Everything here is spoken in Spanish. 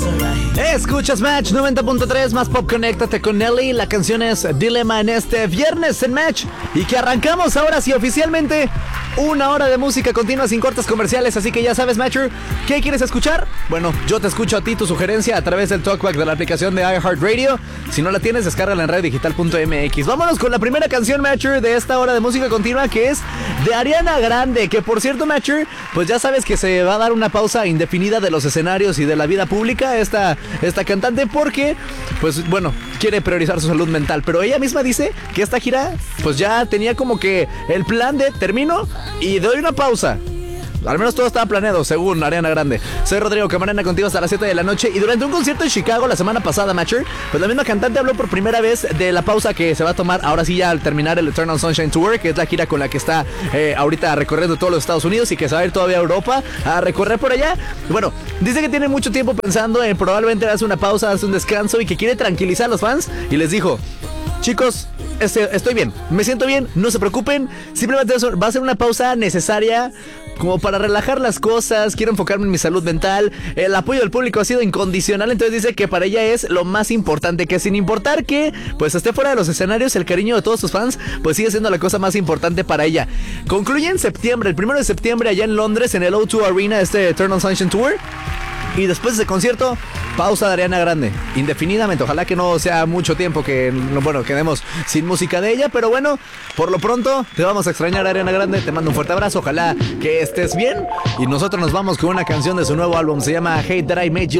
Escuchas Match 90.3 más pop, conéctate con Nelly. La canción es Dilema en este viernes en Match. Y que arrancamos ahora sí oficialmente una hora de música continua sin cortes comerciales. Así que ya sabes, Matcher, ¿qué quieres escuchar? Bueno, yo te escucho a ti tu sugerencia a través del Talkback de la aplicación de iHeartRadio. Si no la tienes, descárgala en radiodigital.mx. Vámonos con la primera canción, Matcher, de esta hora de música continua, que es de Ariana Grande. Que por cierto, Matcher, pues ya sabes que se va a dar una pausa indefinida de los escenarios y de la vida pública esta cantante, porque pues bueno, quiere priorizar su salud mental. Pero ella misma dice que esta gira pues ya tenía como que el plan de termino y doy una pausa. Al menos todo estaba planeado, según Ariana Grande. Soy Rodrigo Camarena, contigo hasta las 7 de la noche. Y durante un concierto en Chicago la semana pasada, Matcher, pues la misma cantante habló por primera vez de la pausa que se va a tomar ahora sí ya al terminar el Eternal Sunshine Tour, que es la gira con la que está ahorita recorriendo todos los Estados Unidos y que se va a ir todavía a Europa a recorrer por allá. Bueno, dice que tiene mucho tiempo pensando en probablemente darse una pausa, darse un descanso y que quiere tranquilizar a los fans. Y les dijo: chicos, estoy bien, me siento bien, no se preocupen. Simplemente va a ser una pausa necesaria como para relajar las cosas. Quiero enfocarme en mi salud mental. El apoyo del público ha sido incondicional. Entonces dice que para ella es lo más importante, que sin importar que pues esté fuera de los escenarios, el cariño de todos sus fans pues sigue siendo la cosa más importante para ella. Concluye en septiembre, el 1 de septiembre, allá en Londres, en el O2 Arena, este Eternal Sunshine Tour. Y después de ese concierto, pausa de Ariana Grande, indefinidamente. Ojalá que no sea mucho tiempo que, bueno, quedemos sin música de ella. Pero bueno, por lo pronto, te vamos a extrañar, Ariana Grande. Te mando un fuerte abrazo, ojalá que estés bien. Y nosotros nos vamos con una canción de su nuevo álbum, se llama Hate That I Made You